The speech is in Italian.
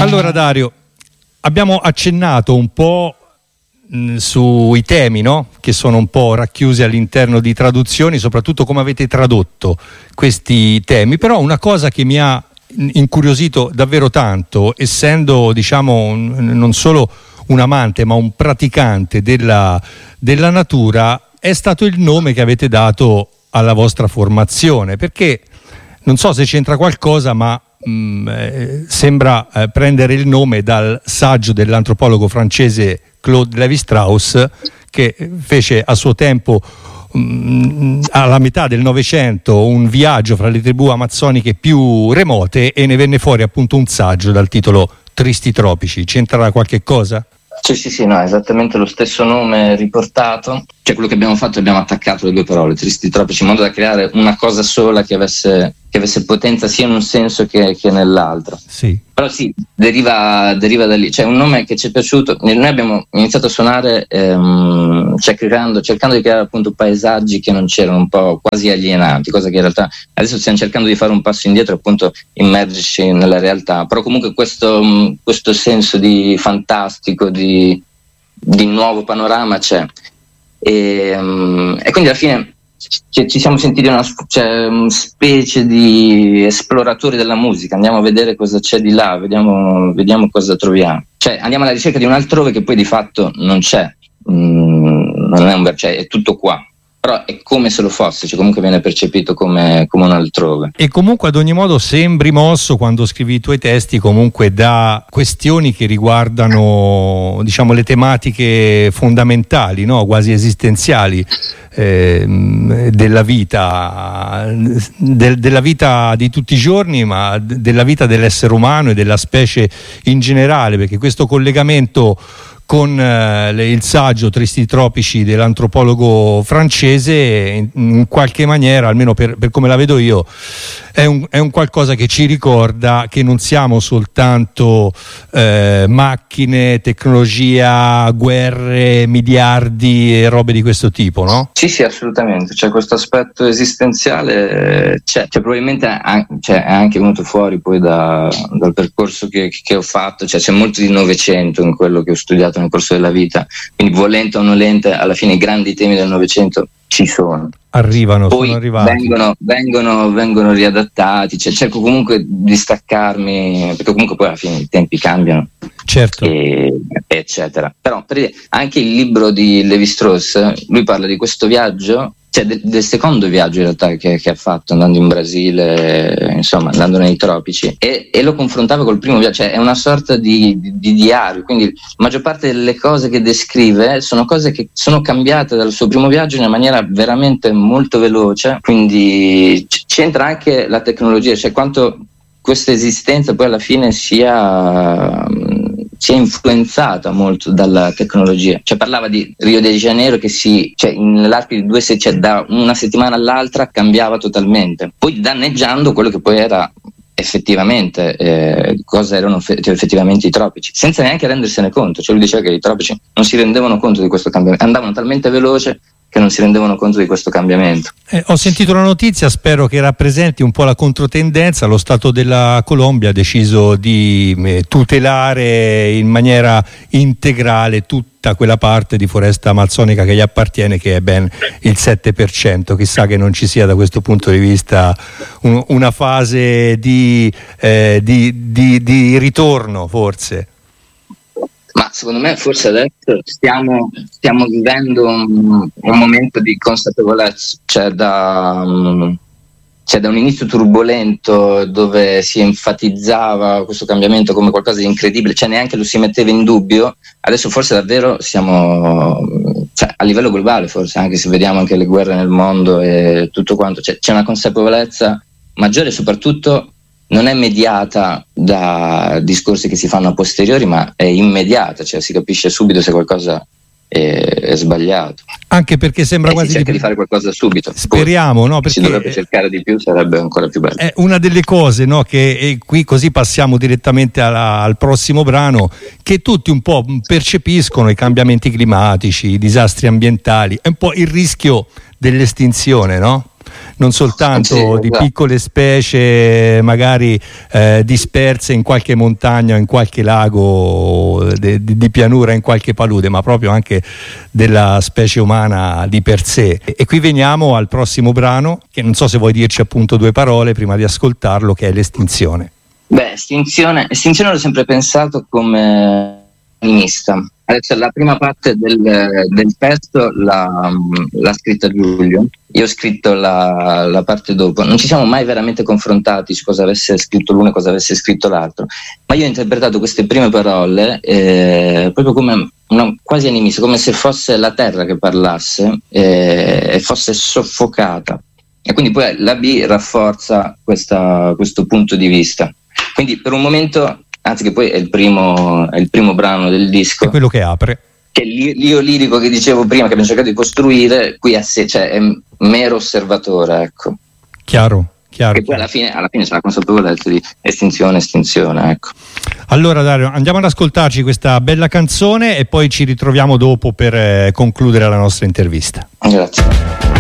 Allora Dario, abbiamo accennato un po' sui temi, no? Che sono un po' racchiusi all'interno di traduzioni, soprattutto come avete tradotto questi temi, però una cosa che mi ha incuriosito davvero tanto, essendo diciamo non solo un amante ma un praticante della natura, è stato il nome che avete dato alla vostra formazione, perché non so se c'entra qualcosa, ma sembra prendere il nome dal saggio dell'antropologo francese Claude Lévi-Strauss, che fece a suo tempo alla metà del Novecento un viaggio fra le tribù amazzoniche più remote, e ne venne fuori appunto un saggio dal titolo Tristi tropici. C'entrerà qualche cosa? Sì, no, è esattamente lo stesso nome riportato. Cioè, quello che abbiamo fatto, abbiamo attaccato le due parole, tristi tropici, in modo da creare una cosa sola che avesse potenza sia in un senso che nell'altro. Sì. Però sì, deriva da lì. Cioè, un nome che ci è piaciuto. Noi abbiamo iniziato a suonare cercando di creare appunto paesaggi che non c'erano, un po' quasi alienanti, cosa che in realtà adesso stiamo cercando di fare un passo indietro, appunto immergerci nella realtà. Però comunque questo senso di fantastico, di nuovo panorama c'è. E quindi alla fine ci siamo sentiti una specie di esploratori della musica. Andiamo a vedere cosa c'è di là, vediamo cosa troviamo. Cioè, andiamo alla ricerca di un altrove che poi di fatto non c'è, non è è tutto qua. Però è come se lo fosse, cioè comunque viene percepito come un altrove. E comunque ad ogni modo sembri mosso, quando scrivi i tuoi testi, comunque da questioni che riguardano, diciamo, le tematiche fondamentali, no? Quasi esistenziali della vita, della vita di tutti i giorni, ma della vita dell'essere umano e della specie in generale, perché questo collegamento con il saggio Tristi tropici dell'antropologo francese in qualche maniera, almeno per come la vedo io, è un qualcosa che ci ricorda che non siamo soltanto macchine, tecnologia, guerre, miliardi e robe di questo tipo, no? Sì, assolutamente. C'è questo aspetto esistenziale, c'è probabilmente è anche venuto fuori poi dal percorso che ho fatto. Cioè, c'è molto di Novecento in quello che ho studiato nel corso della vita, quindi volente o nolente, alla fine i grandi temi del Novecento ci sono. Poi sono arrivati. Vengono riadattati, cioè, cerco comunque di staccarmi, perché comunque poi alla fine i tempi cambiano, certo, eccetera. Però anche il libro di Lévi-Strauss, lui parla di questo viaggio, cioè del secondo viaggio in realtà che ha fatto, andando in Brasile, insomma andando nei tropici, e lo confrontava col primo viaggio. Cioè è una sorta di diario, quindi la maggior parte delle cose che descrive sono cose che sono cambiate dal suo primo viaggio in una maniera veramente molto veloce. Quindi c'entra anche la tecnologia, cioè quanto questa esistenza poi alla fine sia influenzata molto dalla tecnologia. Cioè parlava di Rio de Janeiro che nell'arco di 2 settimane, cioè da una settimana all'altra cambiava totalmente, poi danneggiando quello che poi era effettivamente cosa erano effettivamente i tropici, senza neanche rendersene conto. Cioè lui diceva che i tropici non si rendevano conto di questo cambiamento, andavano talmente veloce che non si rendevano conto di questo cambiamento. Ho sentito una notizia, spero che rappresenti un po' la controtendenza. Lo Stato della Colombia ha deciso di tutelare in maniera integrale tutta quella parte di foresta amazzonica che gli appartiene, che è ben il 7%. Chissà che non ci sia da questo punto di vista una fase di ritorno, forse. Ma secondo me forse adesso stiamo vivendo un momento di consapevolezza, cioè da un inizio turbolento dove si enfatizzava questo cambiamento come qualcosa di incredibile, cioè neanche lo si metteva in dubbio. Adesso forse davvero siamo, cioè, a livello globale, forse, anche se vediamo anche le guerre nel mondo e tutto quanto, c'è una consapevolezza maggiore, soprattutto non è mediata da discorsi che si fanno a posteriori, ma è immediata, cioè si capisce subito se qualcosa è sbagliato. Anche perché sembra quasi si cerca di fare qualcosa subito. Speriamo, no? Perché si dovrebbe cercare di più, sarebbe ancora più bello. È una delle cose, no? Che qui così passiamo direttamente al prossimo brano, che tutti un po' percepiscono i cambiamenti climatici, i disastri ambientali, è un po' il rischio dell'estinzione, no? non soltanto di piccole specie magari disperse in qualche montagna, in qualche lago di pianura, in qualche palude, ma proprio anche della specie umana di per sé. E qui veniamo al prossimo brano, che non so se vuoi dirci appunto due parole prima di ascoltarlo, che è L'estinzione. Beh, estinzione l'ho sempre pensato come animista. Adesso la prima parte del testo l'ha scritta Giulio, io ho scritto la parte dopo. Non ci siamo mai veramente confrontati su cosa avesse scritto l'uno e cosa avesse scritto l'altro, ma io ho interpretato queste prime parole proprio come quasi animista, come se fosse la terra che parlasse e fosse soffocata, e quindi poi la B rafforza questo punto di vista. Quindi per un momento, anzi che poi è il primo brano del disco, è quello che apre, che l'io lirico che dicevo prima, che abbiamo cercato di costruire qui a sé, cioè è mero osservatore, ecco. Chiaro. E poi alla fine c'è la consapevolezza di estinzione, ecco. Allora Dario, andiamo ad ascoltarci questa bella canzone e poi ci ritroviamo dopo per concludere la nostra intervista. Grazie.